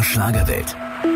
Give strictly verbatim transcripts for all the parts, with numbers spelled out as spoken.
der Schlagerwelt.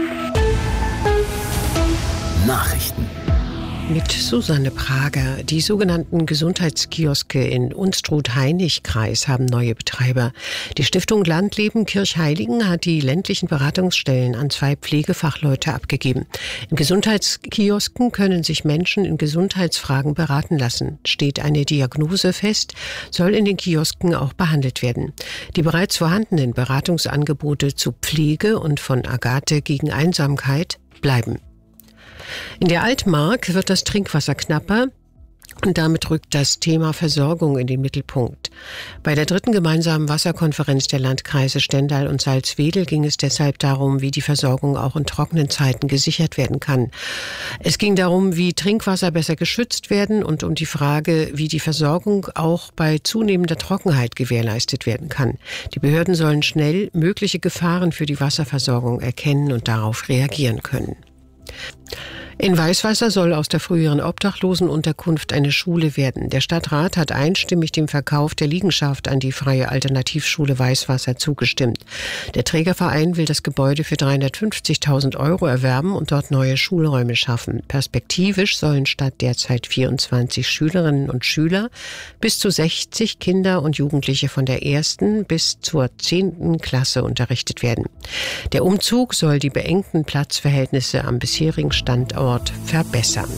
Nachrichten. Mit Susanne Prager. Die sogenannten Gesundheitskioske in Unstrut-Hainich-Kreis haben neue Betreiber. Die Stiftung Landleben Kirchheiligen hat die ländlichen Beratungsstellen an zwei Pflegefachleute abgegeben. In Gesundheitskiosken können sich Menschen in Gesundheitsfragen beraten lassen. Steht eine Diagnose fest, soll in den Kiosken auch behandelt werden. Die bereits vorhandenen Beratungsangebote zu Pflege und von Agathe gegen Einsamkeit bleiben. In der Altmark wird das Trinkwasser knapper und damit rückt das Thema Versorgung in den Mittelpunkt. Bei der dritten gemeinsamen Wasserkonferenz der Landkreise Stendal und Salzwedel ging es deshalb darum, wie die Versorgung auch in trockenen Zeiten gesichert werden kann. Es ging darum, wie Trinkwasser besser geschützt werden und um die Frage, wie die Versorgung auch bei zunehmender Trockenheit gewährleistet werden kann. Die Behörden sollen schnell mögliche Gefahren für die Wasserversorgung erkennen und darauf reagieren können. In Weißwasser soll aus der früheren Obdachlosenunterkunft eine Schule werden. Der Stadtrat hat einstimmig dem Verkauf der Liegenschaft an die Freie Alternativschule Weißwasser zugestimmt. Der Trägerverein will das Gebäude für dreihundertfünfzigtausend Euro erwerben und dort neue Schulräume schaffen. Perspektivisch sollen statt derzeit vierundzwanzig Schülerinnen und Schüler bis zu sechzig Kinder und Jugendliche von der ersten bis zur zehnten Klasse unterrichtet werden. Der Umzug soll die beengten Platzverhältnisse am bisherigen Standort verbessern.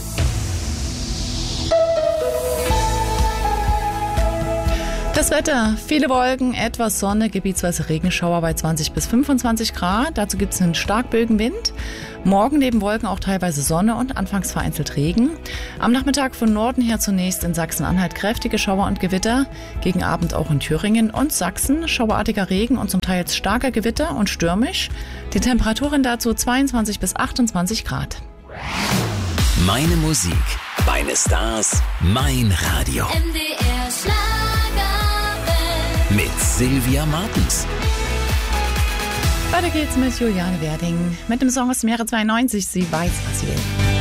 Das Wetter, viele Wolken, etwas Sonne, gebietsweise Regenschauer bei zwanzig bis fünfundzwanzig Grad. Dazu gibt es einen starken Wind. Morgen neben Wolken auch teilweise Sonne und anfangs vereinzelt Regen. Am Nachmittag von Norden her zunächst in Sachsen-Anhalt kräftige Schauer und Gewitter. Gegen Abend auch in Thüringen und Sachsen schauerartiger Regen und zum Teil starker Gewitter und stürmisch. Die Temperaturen dazu zweiundzwanzig bis achtundzwanzig Grad. Meine Musik, meine Stars, mein Radio. M D R Schlagerwelt. Mit Sylvia Martens. Weiter geht's mit Juliane Werding mit dem Song aus dem Jahre zweiundneunzig. Sie weiß, was sie will.